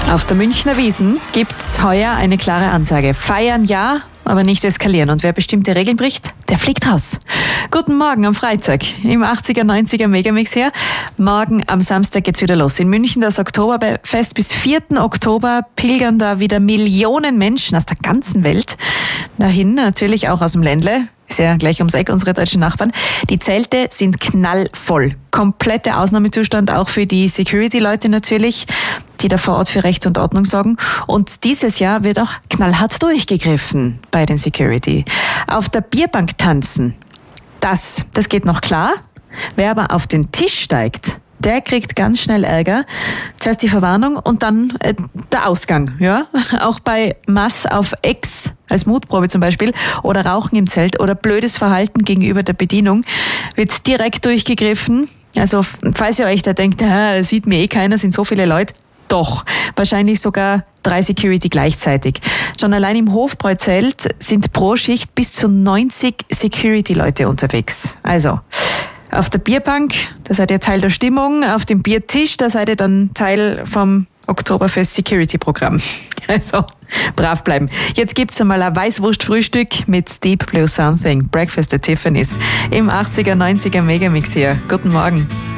Auf der Münchner Wiesn gibt's heuer eine klare Ansage. Feiern ja, aber nicht eskalieren. Und wer bestimmte Regeln bricht, der fliegt raus. Guten Morgen am Freitag im 80er, 90er Megamix her. Morgen am Samstag geht's wieder los. In München das Oktoberfest. Bis 4. Oktober pilgern da wieder Millionen Menschen aus der ganzen Welt dahin, natürlich auch aus dem Ländle. Ist ja gleich ums Eck, unsere deutschen Nachbarn. Die Zelte sind knallvoll. Kompletter Ausnahmezustand auch für die Security-Leute natürlich, die da vor Ort für Recht und Ordnung sorgen. Und dieses Jahr wird auch knallhart durchgegriffen bei den Security. Auf der Bierbank tanzen, das geht noch klar. Wer aber auf den Tisch steigt, der kriegt ganz schnell Ärger. Das heißt die Verwarnung und dann der Ausgang. Ja? Auch bei Mass auf Ex als Mutprobe zum Beispiel oder Rauchen im Zelt oder blödes Verhalten gegenüber der Bedienung wird direkt durchgegriffen. Also falls ihr euch da denkt, sieht mir keiner, sind so viele Leute. Doch, wahrscheinlich sogar 3 Security gleichzeitig. Schon allein im Hofbräuzelt sind pro Schicht bis zu 90 Security-Leute unterwegs. Also auf der Bierbank, da seid ihr Teil der Stimmung. Auf dem Biertisch, da seid ihr dann Teil vom Oktoberfest Security Programm. Also, brav bleiben. Jetzt gibt's einmal ein Weißwurstfrühstück mit Deep Blue Something. Breakfast at Tiffany's. Im 80er, 90er Megamix hier. Guten Morgen.